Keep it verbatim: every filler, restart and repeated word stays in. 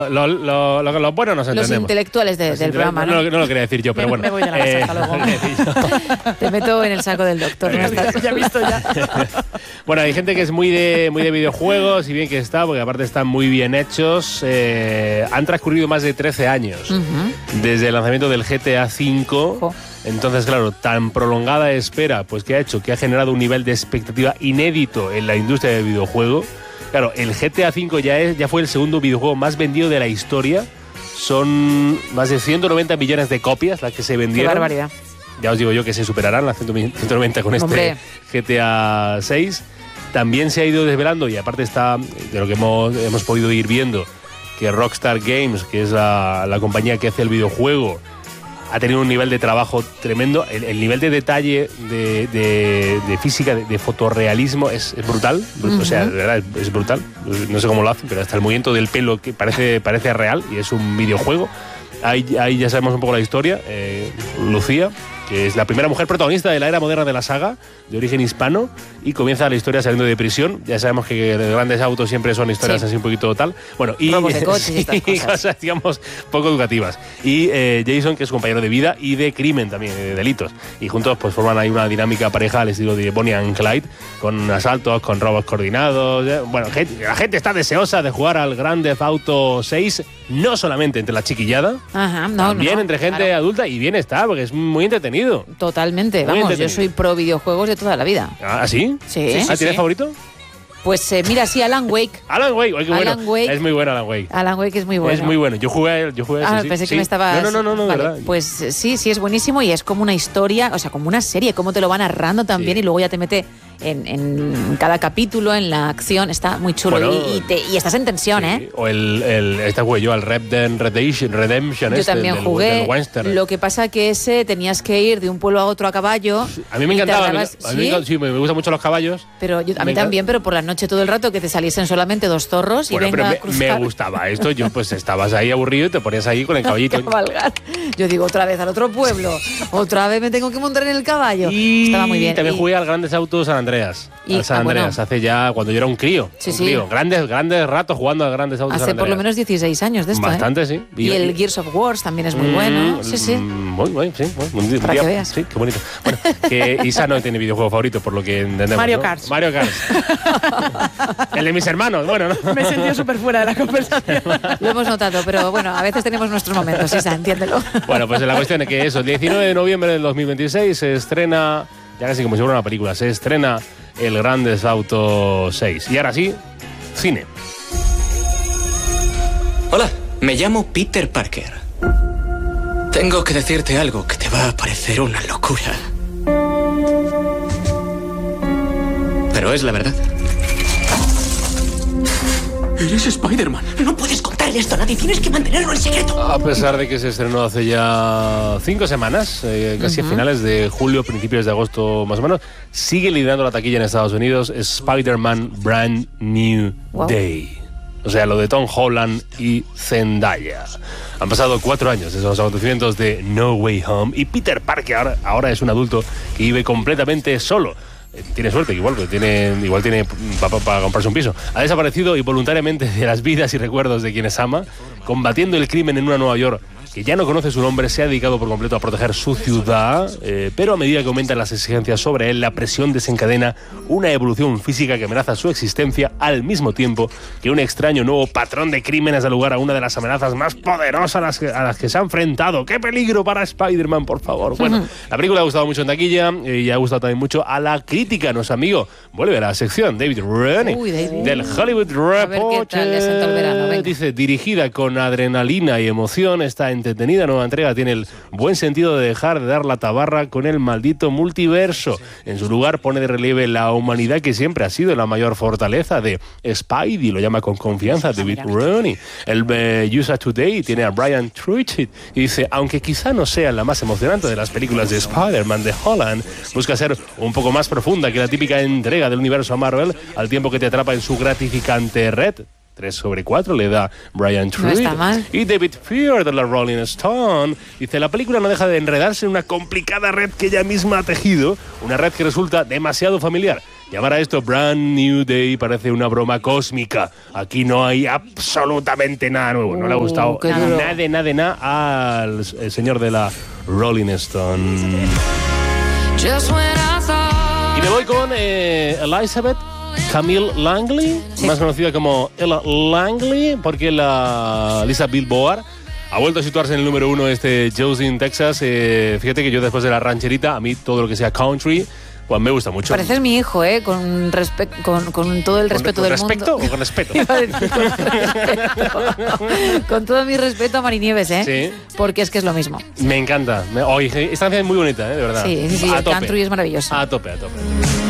Lo, lo, lo, lo bueno nos entendemos. Los intelectuales de, Los del intelectuales, programa, ¿no? ¿no? No lo quería decir yo, pero bueno. Me voy a la casa, eh, hasta luego. Te meto en el saco del doctor. ¿No? Estás, ya he visto ya. Bueno, hay gente que es muy de, muy de videojuegos, y bien que está, porque aparte están muy bien hechos. Eh, han transcurrido más de trece años uh-huh. desde el lanzamiento del G T A cinco. Oh. Entonces, claro, tan prolongada espera, pues que ha hecho, que ha generado un nivel de expectativa inédito en la industria del videojuego. Claro, el G T A cinco ya, es, ya fue el segundo videojuego más vendido de la historia. Son más de ciento noventa millones de copias las que se vendieron. Qué barbaridad. Ya os digo yo que se superarán las ciento noventa con Hombre. este G T A seis. También se ha ido desvelando, y aparte está de lo que hemos, hemos podido ir viendo, que Rockstar Games, que es la, la compañía que hace el videojuego, ha tenido un nivel de trabajo tremendo. El, el nivel de detalle, de, de, de física, de, de fotorrealismo es, es brutal. Uh-huh. O sea, de verdad, es, es brutal. No sé cómo lo hacen, pero hasta el movimiento del pelo que parece, parece real, y es un videojuego. Ahí, ahí ya sabemos un poco la historia. Eh, Lucía, que es la primera mujer protagonista de la era moderna de la saga, de origen hispano, y comienza la historia saliendo de prisión. Ya sabemos que de grandes autos siempre son historias sí. así un poquito tal. Bueno, y robos de coches y estas cosas. cosas, digamos, poco educativas. Y eh, Jason, que es compañero de vida y de crimen también, de delitos. Y juntos pues forman ahí una dinámica pareja al estilo de Bonnie and Clyde, con asaltos, con robos coordinados. ¿eh? Bueno, gente, la gente está deseosa de jugar al Grand Theft Auto seis, no solamente entre la chiquillada, Ajá, no, también no, entre gente claro. adulta, y bien está, porque es muy entretenido. Totalmente, muy vamos, entretenido. yo soy pro videojuegos de toda la vida. ¿Ah, sí? Sí. ¿Ah, sí, ¿tienes sí. favorito? Pues eh, mira, sí, Alan Wake. Alan Wake, oye, qué bueno. Alan Wake. Es muy bueno Alan Wake. Alan Wake es muy bueno. Es muy bueno. Yo jugué a él, yo jugué a ese, Ah, sí. pensé sí. que me estabas... No, no, no, no, vale, verdad. pues sí, sí, es buenísimo, y es como una historia, o sea, como una serie, cómo te lo va narrando también, sí. Y luego ya te mete en, en cada capítulo, en la acción, está muy chulo, bueno, y, y, te, y estás en tensión, sí. ¿eh? O el, el este jugué yo, el Red Dead Redemption, Redemption Yo este, también del, jugué, del Western. Lo que pasa que ese tenías que ir de un pueblo a otro a caballo. A mí me encantaba, tardabas, a mí, ¿sí? sí, me gustan mucho los caballos. Pero yo, a me mí también, pero por la noche todo el rato que te saliesen solamente dos zorros bueno, y venga pero a cruzar. me, me gustaba esto, yo pues estabas ahí aburrido y te ponías ahí con el caballito. Yo digo, otra vez al otro pueblo, otra vez me tengo que montar en el caballo. Y estaba muy bien. también y... jugué al Grandes Autos San Andreas. Y, al San ah, Andreas, bueno. hace ya, cuando yo era un crío. Sí, un sí. crío. Grandes, grandes ratos jugando al Grandes Autos Hace San Andreas. por lo menos dieciséis años de esto, Bastante, ¿eh? sí. Y, y el Gears of War también es muy mm, bueno. Sí, sí. Muy bueno, sí. Bueno, Para día, que veas. Sí, qué bonito. Bueno, que Isa no tiene videojuego favorito, por lo que entendemos, Mario ¿no? Kart. Mario Kart. El de mis hermanos, bueno, ¿no? Me he sentido súper fuera de la conversación. Lo hemos notado, pero bueno, a veces tenemos nuestros momentos, Isa, entiéndelo. Bueno, pues la cuestión es que eso, el diecinueve de noviembre del dos mil veintiséis se estrena, ya casi como si fuera una película, se estrena el Grand Theft Auto seis. Y ahora sí, cine. Hola, me llamo Peter Parker. Tengo que decirte algo que te va a parecer una locura. Pero es la verdad. Eres Spider-Man. No puedes contarle esto a nadie. Tienes que mantenerlo en secreto. A pesar de que se estrenó hace ya cinco semanas, eh, casi uh-huh. a finales de julio, principios de agosto más o menos, sigue liderando la taquilla en Estados Unidos Spider-Man Brand New wow. Day. O sea, lo de Tom Holland y Zendaya. Han pasado cuatro años desde los acontecimientos de No Way Home, y Peter Parker ahora, ahora es un adulto que vive completamente solo. Tiene suerte, igual, que tiene, igual tiene para pa, pa comprarse un piso. Ha desaparecido involuntariamente de las vidas y recuerdos de quienes ama, combatiendo el crimen en una Nueva York que ya no conoce su nombre. Se ha dedicado por completo a proteger su ciudad, eh, pero a medida que aumentan las exigencias sobre él, la presión desencadena una evolución física que amenaza su existencia, al mismo tiempo que un extraño nuevo patrón de crímenes da lugar a una de las amenazas más poderosas a las que, a las que se ha enfrentado. ¡Qué peligro para Spider-Man, por favor! Bueno, uh-huh. la película ha gustado mucho en taquilla y ha gustado también mucho a la crítica. Nuestro amigo vuelve a la sección, David Rennie, Uy, David. del Hollywood Reporter. Dice, dirigida con adrenalina y emoción, está en entretenida nueva entrega tiene el buen sentido de dejar de dar la tabarra con el maldito multiverso. En su lugar pone de relieve la humanidad, que siempre ha sido la mayor fortaleza de Spidey. Lo llama con confianza David Rennie. El uh, U S A Today tiene a Brian Truitt y dice, aunque quizá no sea la más emocionante de las películas de Spider-Man de Holland, busca ser un poco más profunda que la típica entrega del universo Marvel, al tiempo que te atrapa en su gratificante red. tres sobre cuatro le da Brian Truitt. No está mal. Y David Fear de la Rolling Stone dice, la película no deja de enredarse en una complicada red que ella misma ha tejido, una red que resulta demasiado familiar. Llamar a esto Brand New Day parece una broma cósmica. Aquí no hay absolutamente nada nuevo. No le ha gustado Uh, nada, nada, nada, nada al el señor de la Rolling Stone. Y me voy con eh, Elizabeth Camille Langley, sí. más conocida como Ella Langley, porque la Lisa Billboard ha vuelto a situarse en el número uno este Houston, Texas. Eh, fíjate que yo después de la rancherita, a mí todo lo que sea country, pues me gusta mucho. Pareces mi hijo, ¿eh? Con, respe- con, con todo el respeto ¿Con, del con respecto mundo. o con respeto? con, con todo mi respeto a Marinieves, ¿eh? Sí. Porque es que es lo mismo. Me encanta. Me, oh, esta canción es muy bonita, ¿eh? De verdad. Sí, sí, sí. A el tope. country es maravilloso. A tope, a tope.